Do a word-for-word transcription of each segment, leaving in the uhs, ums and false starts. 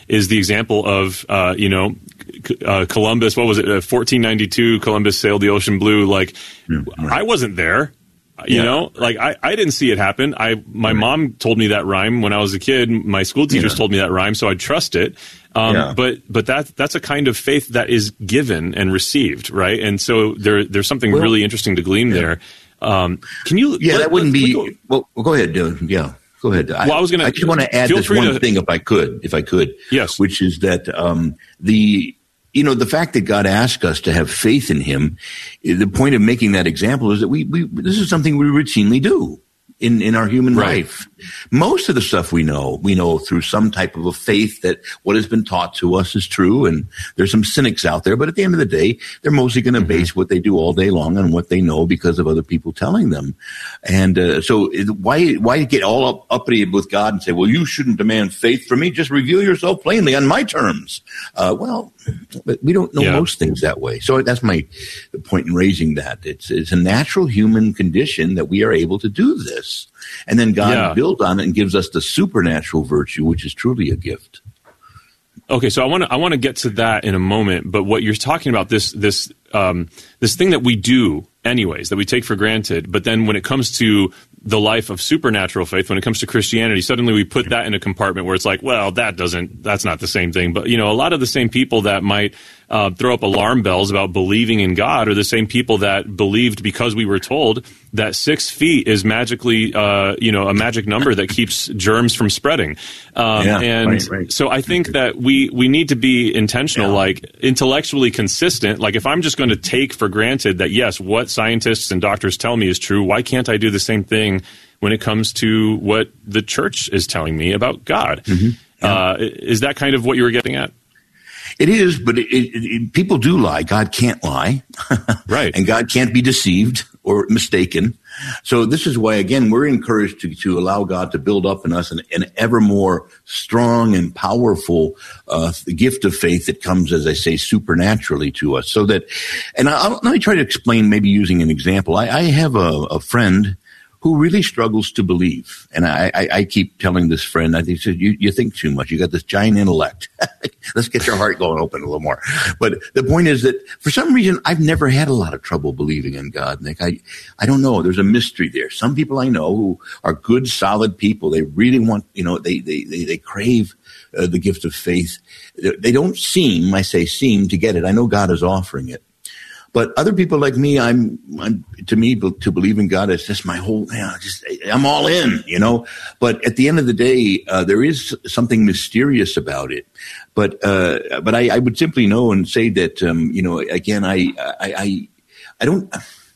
is the example of, uh, you know, uh, Columbus. What was it? Uh, fourteen ninety-two, Columbus sailed the ocean blue. Like, yeah, right. I wasn't there. You yeah, know, right. like I, I didn't see it happen. I my right. mom told me that rhyme when I was a kid. My school teachers yeah. told me that rhyme, so I trust it. Um, yeah. But but that that's a kind of faith that is given and received, right? And so there there's something well, really interesting to glean yeah. there. Um, can you? Yeah, let, that wouldn't be. Go, well, well, go ahead, Dylan. Yeah, go ahead. Well, I, I was going to. I just want to add this one to, thing, if I could, if I could. Yes. Which is that um, the. You know, the fact that God asked us to have faith in him, the point of making that example is that we, we this is something we routinely do in, in our human right. life. Most of the stuff we know, we know through some type of a faith that what has been taught to us is true. And there's some cynics out there, but at the end of the day, they're mostly going to mm-hmm. base what they do all day long on what they know because of other people telling them. And uh, so why why get all up, uppity with God and say, well, you shouldn't demand faith from me. Just reveal yourself plainly on my terms. Uh, well, but we don't know yeah. most things that way. So that's my point in raising that. It's, it's a natural human condition that we are able to do this. And then God yeah. builds on it and gives us the supernatural virtue, which is truly a gift. Okay, so I want to I want to get to that in a moment. But what you're talking about, this this um, this thing that we do anyways, that we take for granted, but then when it comes to the life of supernatural faith, when it comes to Christianity, suddenly we put that in a compartment where it's like, well, that doesn't, that's not the same thing. But, you know, a lot of the same people that might uh, throw up alarm bells about believing in God are the same people that believed because we were told that six feet is magically, uh, you know, a magic number that keeps germs from spreading. Um, yeah, and right, right. so I think that we, we need to be intentional, yeah. like intellectually consistent. Like if I'm just going to take for granted that, yes, what scientists and doctors tell me is true, why can't I do the same thing when it comes to what the church is telling me about God? Mm-hmm. Yeah. Uh, is that kind of what you were getting at? It is, but it, it, it, people do lie. God can't lie. Right. And God can't be deceived or mistaken. So this is why, again, we're encouraged to, to allow God to build up in us an, an ever more strong and powerful uh, gift of faith that comes, as I say, supernaturally to us. So that, and I'll, let me try to explain, maybe using an example. I, I have a, a friend who really struggles to believe. And I, I, I keep telling this friend, I think, said, you, you think too much. You got this giant intellect. Let's get your heart going open a little more. But the point is that for some reason, I've never had a lot of trouble believing in God, Nick. I, I don't know. There's a mystery there. Some people I know who are good, solid people. They really want, you know, they, they, they, they crave uh, the gift of faith. They don't seem, I say seem, to get it. I know God is offering it. But other people like me, I'm, I'm to me, to believe in God, it's just my whole, you know, just, I'm all in, you know. But at the end of the day, uh, there is something mysterious about it. But, uh, but I, I would simply know and say that, um, you know, again, I, I, I, I don't,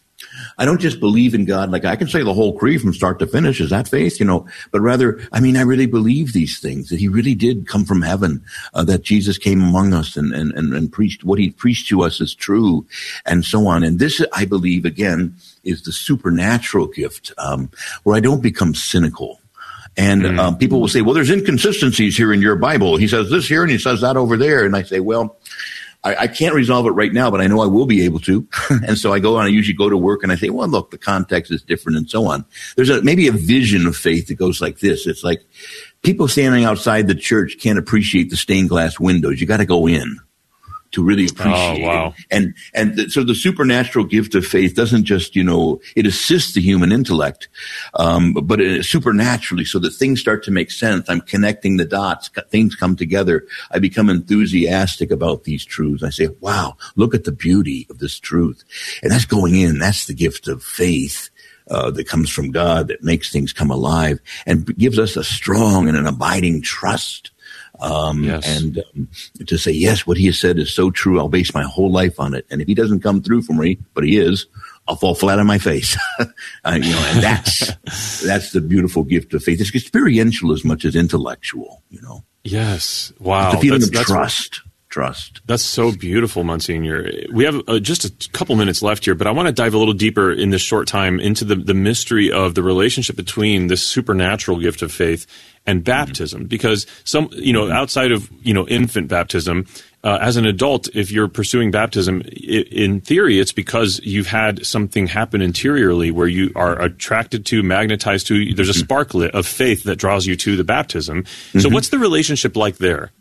I don't just believe in God. Like I can say the whole creed from start to finish. Is that faith? You know, but rather, I mean, I really believe these things, that he really did come from heaven, uh, that Jesus came among us and, and, and, and preached what he preached to us is true, and so on. And this, I believe, again, is the supernatural gift, um, where I don't become cynical. And mm. um, people will say, well, there's inconsistencies here in your Bible. He says this here and he says that over there. And I say, well, I, I can't resolve it right now, but I know I will be able to. And so I go on, I usually go to work and I say, well, look, the context is different and so on. There's a, maybe a vision of faith that goes like this. It's like people standing outside the church can't appreciate the stained glass windows. You got to go in to really appreciate oh, wow. it. And, and th- so the supernatural gift of faith doesn't just, you know, it assists the human intellect, um, but it, supernaturally, so that things start to make sense. I'm connecting the dots, things come together. I become enthusiastic about these truths. I say, wow, look at the beauty of this truth. And that's going in. That's the gift of faith. Uh, that comes from God, that makes things come alive and gives us a strong and an abiding trust. Um, yes. and um, to say, yes, what he has said is so true. I'll base my whole life on it. And if he doesn't come through for me, but he is, I'll fall flat on my face. uh, you know, and that's, that's the beautiful gift of faith. It's experiential as much as intellectual, you know? Yes. Wow. It's the feeling that's, of that's, trust. Trust. That's so beautiful, Monsignor. We have uh, just a couple minutes left here, but I want to dive a little deeper in this short time into the, the mystery of the relationship between this supernatural gift of faith and baptism. Mm-hmm. Because some, you know, outside of, you know, infant baptism, uh, as an adult, if you're pursuing baptism, I- in theory, it's because you've had something happen interiorly where you are attracted to, magnetized to, there's a sparklet of faith that draws you to the baptism. Mm-hmm. So what's the relationship like there?